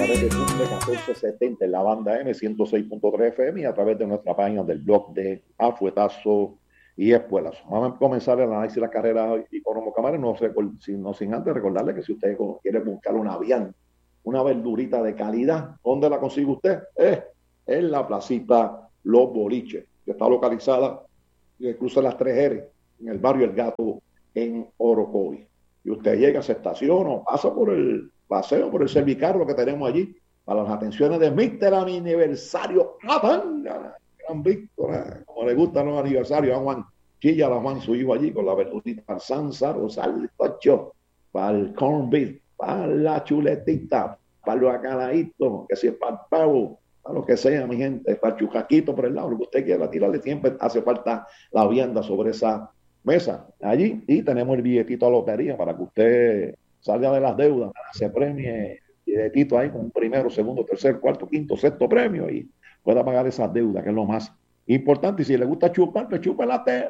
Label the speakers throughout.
Speaker 1: través de Cumbre 1470 en la banda M 106.3 FM y a través de nuestra página del blog de Afuetazo y Espuelas. Vamos a comenzar el análisis de la carrera Hipódromo Camares, no sin antes recordarle que si usted quiere buscar una vianda, una verdurita de calidad, ¿dónde la consigue usted? En la placita Los Boliches, que está localizada en cruce las 3R, en el barrio El Gato, en Orocovi. Y usted llega, se estaciona o pasa por el paseo, por el servicarro que tenemos allí, para las atenciones de Mr. Aniversario Atanga, Gran Víctor, como le gustan los aniversarios a Juan Chilla, a Juan, su hijo allí, con la verdurita para el Sansa, Rosal, Tocho, para el corn beef, para la chuletita, para los acaladitos, que si es para el pavo, para lo que sea, mi gente, para el chucaquito por el lado, lo que usted quiera tirarle, siempre hace falta la vianda sobre esa mesa allí, y tenemos el billetito a lotería para que usted salga de las deudas, se premie billetito ahí con un primero, segundo, tercer, cuarto, quinto, sexto premio y pueda pagar esas deudas, que es lo más importante. Y si le gusta chupar, pues chupe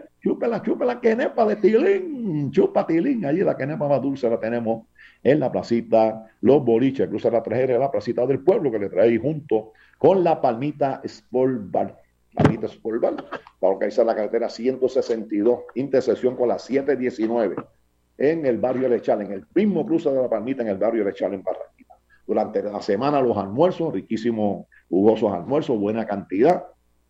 Speaker 1: la quenepa de Tilín, chupa Tilín, allí la quenepa más dulce la tenemos en la placita Los Boliches, cruza la 3R, la placita del pueblo, que le trae junto con la Palmita Sport Bar. Palmita Sport Bar, está localizada en la carretera 162, intersección con la 719, en el barrio Lechal, en el mismo cruce de la Palmita, en el barrio Lechal, en Barranquilla. Durante la semana los almuerzos, riquísimos, jugosos almuerzos, buena cantidad,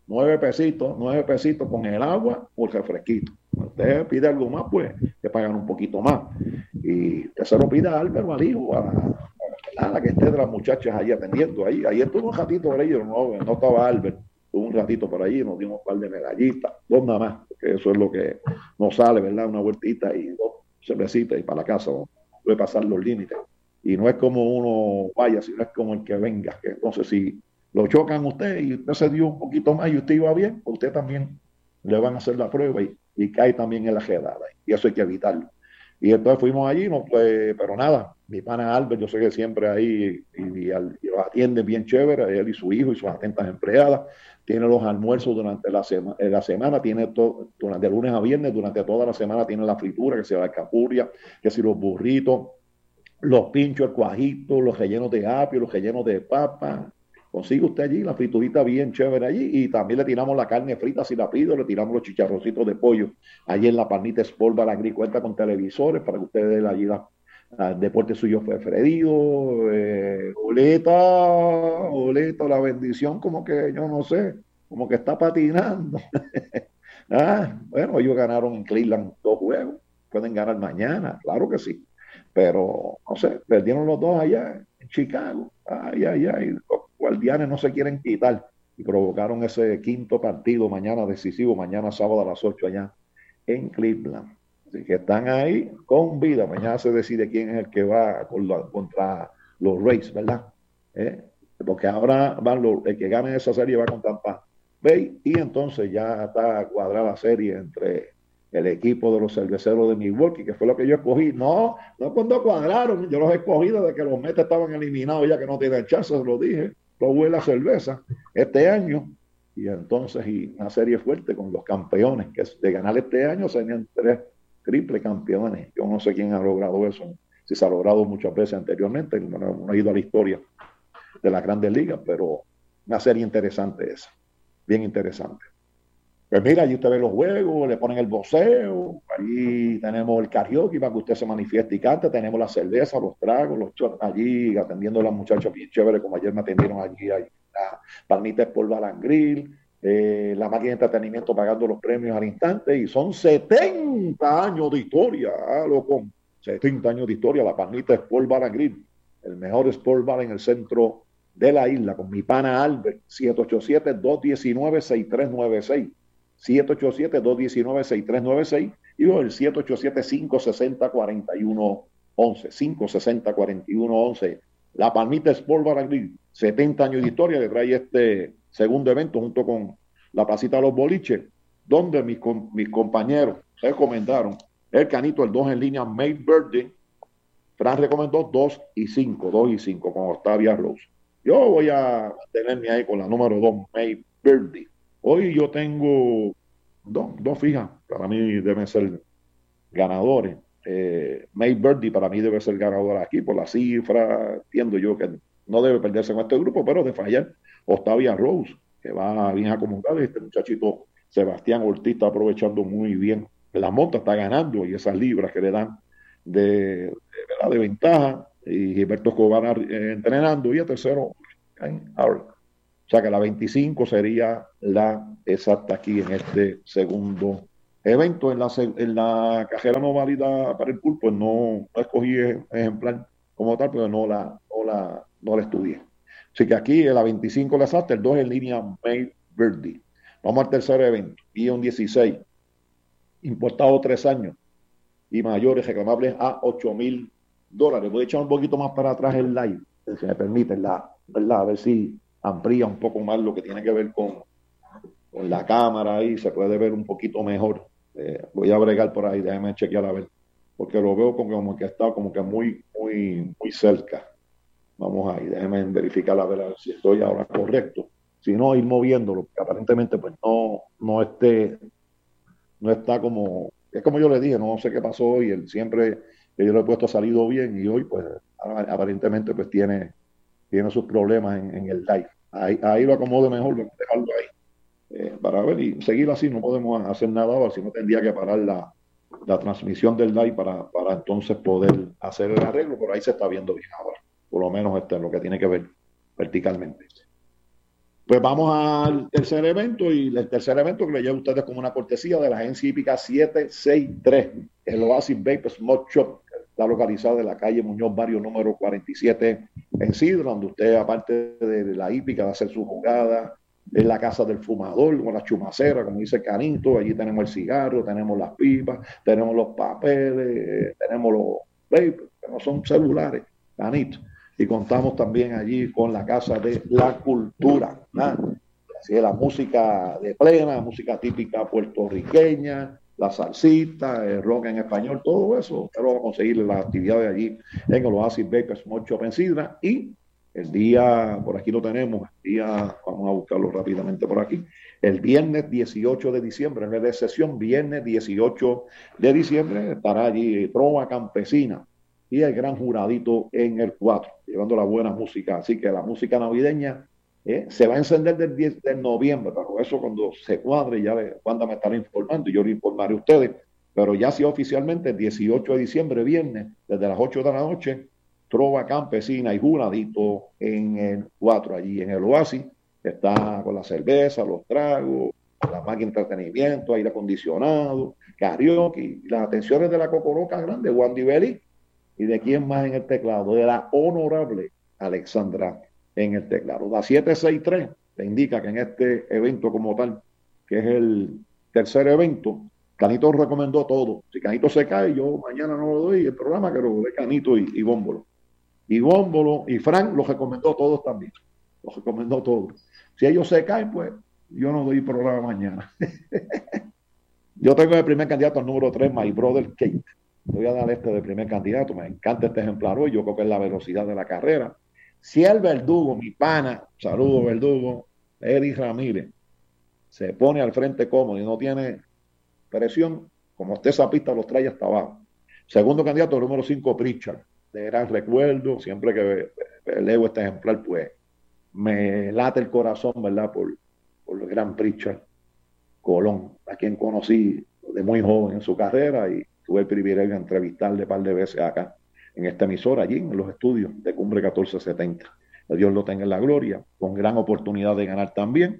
Speaker 1: 9 pesitos con el agua o el refresquito. Usted pide algo más, pues, que pagan un poquito más. Y usted se lo pide a Álvaro, al hijo, a la que esté de las muchachas ahí atendiendo. Ahí estuvo un ratito por ahí, no estaba Albert, estuvo un ratito por ahí, nos dimos un par de medallitas, dos nada más, que eso es lo que nos sale, ¿verdad? Una vueltita y dos cervecitas y para la casa, no puede pasar los límites. Y no es como uno vaya, sino es como el que venga. Que entonces, si lo chocan usted y usted se dio un poquito más y usted iba bien, usted también le van a hacer la prueba y cae también en la jedada. Y eso hay que evitarlo. Y entonces fuimos allí, no, pues, pero nada, mi pana Albert, yo sé que siempre ahí y lo atiende bien chévere, él y su hijo y sus atentas empleadas, tiene los almuerzos durante la semana, tiene durante lunes a viernes, durante toda la semana tiene la fritura, que sea la alcapurria, que si los burritos, los pinchos, el cuajito, los rellenos de apio, los rellenos de papa. Consigue usted allí la friturita bien chévere allí y también le tiramos la carne frita si la pido, le tiramos los chicharroncitos de pollo allí en la Palmita Sport Bar Agri, cuenta con televisores para que usted dé allí el deporte suyo preferido, boleta, la bendición, como que yo no sé, como que está patinando. Bueno, ellos ganaron en Cleveland 2 juegos, pueden ganar mañana, claro que sí, pero no sé, perdieron los dos allá en Chicago, los guardianes no se quieren quitar y provocaron ese quinto partido mañana decisivo, mañana sábado a las 8 allá en Cleveland. Así que están ahí con vida. Mañana se decide quién es el que va contra los Rays, ¿verdad? Porque ahora el que gane esa serie va con Tampa Bay y entonces ya está cuadrada la serie entre el equipo de los cerveceros de Milwaukee, que fue lo que yo escogí. No cuando cuadraron, yo los escogí desde que los Mets estaban eliminados, ya que no tienen chance, se lo dije. Probé la cerveza este año y entonces una serie fuerte con los campeones, que de ganar este año serían 3 triple campeones. Yo no sé quién ha logrado eso, si se ha logrado muchas veces anteriormente, no he ido a la historia de las grandes ligas, pero una serie interesante esa, bien interesante. Pues mira, allí usted ve los juegos, le ponen el boxeo, ahí tenemos el karaoke para que usted se manifieste y cante, tenemos la cerveza, los tragos, los shots allí, atendiendo a las muchachas bien chéveres, como ayer me atendieron allí, la Palmita Sport Bar and Grill, la máquina de entretenimiento pagando los premios al instante, y son 70 años de historia, loco, 70 años de historia, la Palmita Sport Bar and Grill, el mejor Sport Bar en el centro de la isla, con mi pana Albert, 787-219-6396. 787-219-6396 y el 787-560-4111. 560-4111. La Palmita Sport Bar and Grill, 70 años de historia, le trae este segundo evento junto con la Placita de los Boliches, donde mis compañeros recomendaron el canito, el 2 en línea, May Birthday. Fran recomendó 2 y 5 con Octavia Rose. Yo voy a tenerme ahí con la número 2, May Birthday. Hoy yo tengo dos fijas, para mí deben ser ganadores. May Birthday para mí debe ser ganadora aquí por la cifra. Entiendo yo que no debe perderse con este grupo, pero de fallar Octavia Rose, que va bien acomodada. Este muchachito Sebastián Ortiz está aprovechando muy bien la monta, está ganando y esas libras que le dan de ventaja. Y Gilberto Escobar entrenando. Y el tercero, o sea que la 25 sería la exacta aquí en este segundo evento. En la cajera no válida para el pool, pues no escogí ejemplar como tal, pero no la estudié. Así que aquí la 25 la exacta, el 2 en línea May Birdie. Vamos al tercer evento, y un 16, importado 3 años y mayores reclamables a $8,000. Voy a echar un poquito más para atrás el live, si me permiten, ¿verdad? A ver si amplía un poco más lo que tiene que ver con la cámara ahí, se puede ver un poquito mejor. Voy a bregar por ahí, déjame chequear a ver, porque lo veo como que está como que muy, muy, muy cerca. Vamos ahí, déjeme verificar a ver si estoy ahora correcto. Si no, ir moviéndolo, porque aparentemente pues no está como, es como yo le dije, no sé qué pasó hoy, él siempre que yo le he puesto ha salido bien y hoy pues aparentemente pues tiene sus problemas en el live. Ahí lo acomodo mejor, voy a dejarlo ahí para ver y seguir así, no podemos hacer nada ahora, si no tendría que parar la transmisión del live para entonces poder hacer el arreglo, por ahí se está viendo bien ahora, por lo menos lo que tiene que ver verticalmente. Pues vamos al tercer evento, y el tercer evento que le llevo a ustedes como una cortesía de la agencia hípica 763, el Oasis Vape Smoke Shop, está localizado en la calle Muñoz Barrio número 47 en Sidra, donde usted, aparte de la hípica, va a hacer su jugada, en la casa del fumador, con la chumacera, como dice Canito. Allí tenemos el cigarro, tenemos las pipas, tenemos los papeles, tenemos los vapes, que no son celulares, Canito. Y contamos también allí con la Casa de la Cultura, ¿no? Así es, la música de plena, música típica puertorriqueña, la salsita, el rock en español, todo eso. Usted lo va a conseguir en las actividades allí en el Oasis Bakers Mocho Pensidra. Y el día, por aquí lo tenemos, vamos a buscarlo rápidamente por aquí, el viernes 18 de diciembre, en la sesión, viernes 18 de diciembre, estará allí Trova Campesina y el gran juradito en el 4, llevando la buena música. Así que la música navideña se va a encender del 10 de noviembre, pero eso cuando se cuadre, ya Wanda me estará informando y yo le informaré a ustedes. Pero ya sí oficialmente el 18 de diciembre, viernes, desde las 8 de la noche, Trova Campesina y juradito en el 4, allí en el Oasis. Está con la cerveza, los tragos, la máquina de entretenimiento, aire acondicionado, karaoke, las atenciones de la Cocoroca Grande, Wandy Belli. ¿Y de quién más en el teclado? De la honorable Alexandra en el teclado. La 763 te indica que en este evento como tal, que es el tercer evento, Canito recomendó todo. Si Canito se cae, yo mañana no lo doy el programa, que lo de Canito y Bómbolo. Y Bómbolo y Frank los recomendó todos también. Los recomendó todos. Si ellos se caen, pues yo no doy programa mañana. Yo tengo el primer candidato al número 3, My Brother Kate. Voy a dar de primer candidato. Me encanta este ejemplar hoy. Yo creo que es la velocidad de la carrera. Si el verdugo, mi pana, saludo verdugo, Eddie Ramírez, se pone al frente cómodo y no tiene presión, como esté esa pista, los trae hasta abajo. Segundo candidato, el número 5, Pritchard. De gran recuerdo, siempre que leo este ejemplar, pues me late el corazón, ¿verdad? Por el gran Pritchard Colón, a quien conocí de muy joven en su carrera y tuve el privilegio de entrevistarle un par de veces acá en esta emisora, allí en los estudios de Cumbre 1470. Que Dios lo tenga en la gloria, con gran oportunidad de ganar también.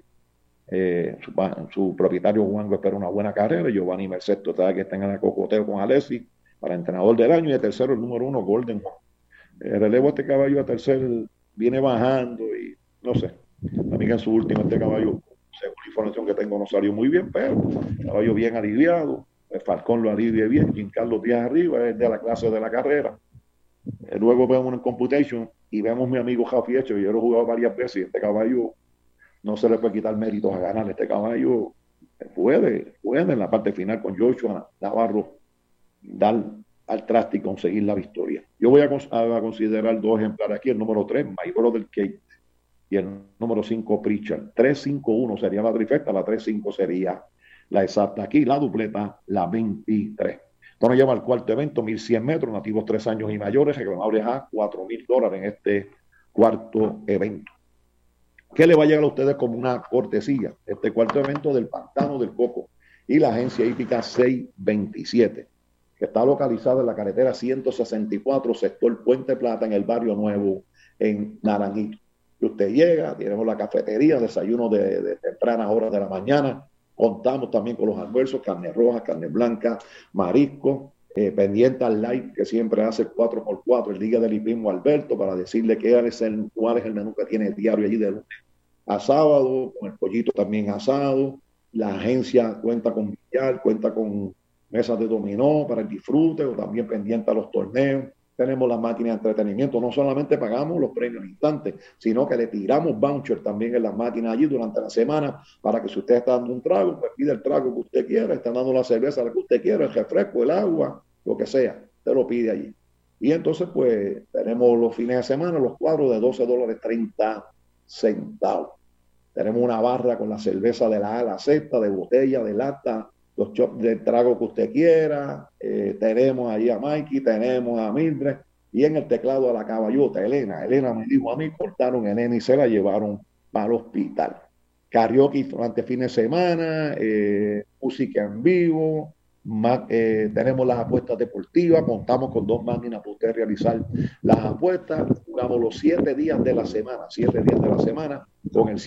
Speaker 1: Su propietario Juan espera una buena carrera. Giovanni Mercedes está que está en el cocoteo con Alessi para entrenador del año. Y el tercero, el número 1, Golden. El relevo este caballo a tercer viene bajando y no sé. También en su último este caballo, según la información que tengo, no salió muy bien, pero caballo bien aliviado. El Falcón lo alivia bien. Giancarlo Díaz arriba es de la clase de la carrera. Luego vemos en Computation y vemos mi amigo Jafi Hecho, yo lo he jugado varias veces y este caballo no se le puede quitar méritos a ganar. Este caballo puede en la parte final con Joshua Navarro dar al traste y conseguir la victoria. Yo voy a considerar dos ejemplares aquí, el número 3, My Brother Kate, y el número 5, Pritchard. 3-5-1 sería la trifecta, la 3-5 sería la exacta. Aquí la dupleta, la 23. Esto nos lleva al cuarto evento, 1,100 metros, nativos 3 años y mayores, reclamables a $4,000 en este cuarto evento. ¿Qué le va a llegar a ustedes como una cortesía? Este cuarto evento del Pantano del Coco y la agencia hípica 627, que está localizada en la carretera 164, sector Puente Plata, en el Barrio Nuevo, en Naranjito. Y usted llega, tenemos la cafetería, desayuno de tempranas horas de la mañana, contamos también con los almuerzos, carne roja, carne blanca, marisco, pendiente al live que siempre hace 4x4 el día del hipismo Alberto, para decirle cuál es el menú que tiene diario allí de lunes a sábado, con el pollito también asado. La agencia cuenta con billar, cuenta con mesas de dominó para el disfrute, o también pendiente a los torneos. Tenemos las máquinas de entretenimiento, no solamente pagamos los premios al instante, sino que le tiramos voucher también en las máquinas allí durante la semana, para que si usted está dando un trago, pues pide el trago que usted quiera, está dando la cerveza la que usted quiera, el refresco, el agua, lo que sea, usted lo pide allí. Y entonces pues tenemos los fines de semana los cuadros de $12.30. Tenemos una barra con la cerveza de la A a la Z, de botella, de lata, los chops de trago que usted quiera. Tenemos ahí a Mikey, tenemos a Mildred, y en el teclado a la caballota, Elena. Elena me dijo a mí, cortaron a Elena y se la llevaron para el hospital. Karaoke durante fin de semana, música en vivo, tenemos las apuestas deportivas, contamos con 2 máquinas para usted realizar las apuestas. Jugamos los 7 días de la semana, con el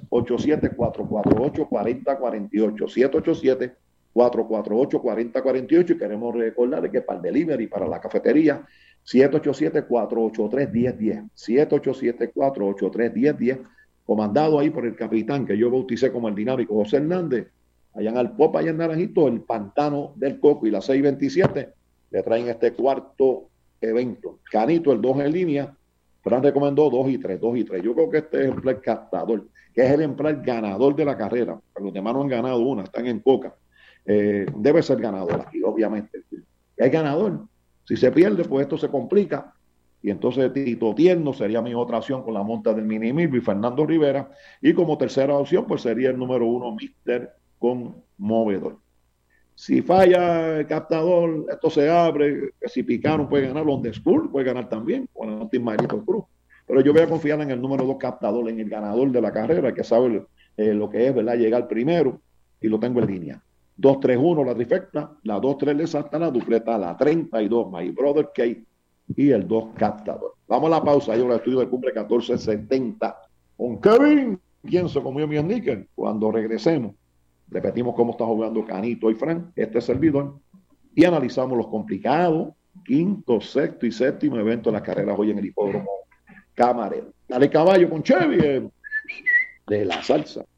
Speaker 1: 787-448-4048, 787-448-4048, y queremos recordarle que para el delivery, para la cafetería, 787-483-1010, 787-483-1010, comandado ahí por el capitán que yo bauticé como el dinámico José Hernández. Allá en Alpopa, allá en Naranjito, el Pantano del Coco y la 627 le traen este cuarto evento. Canito, el 2 en línea. Fran recomendó 2 y 3. Yo creo que este es el ejemplar captador, que es el ejemplar ganador de la carrera. Los demás no han ganado una, están en coca. Debe ser ganador aquí, obviamente. Es ganador. Si se pierde, pues esto se complica. Y entonces Tito Tierno sería mi otra opción con la monta del Mini Milby y Fernando Rivera. Y como tercera opción, pues sería el número 1, Mister Conmovedor. Si falla el captador, esto se abre. Si Picano puede ganar, on the school puede ganar también, con el Team Marito Cruz. Pero yo voy a confiar en el número 2 captador, en el ganador de la carrera, que sabe lo que es, ¿verdad? Llegar primero, y lo tengo en línea. 2-3-1 la trifecta, la 2-3 le salta la dupleta, la 32 My Brother K y el 2 captador. Vamos a la pausa. Yo el estudio del cumple 1470 con Kevin. ¿Quién se comió mi níquel? Cuando regresemos, repetimos cómo está jugando Canito y Frank, este servidor, y analizamos los complicados, quinto, sexto y séptimo evento de las carreras hoy en el hipódromo Camarero. Dale caballo con Chevy de la salsa.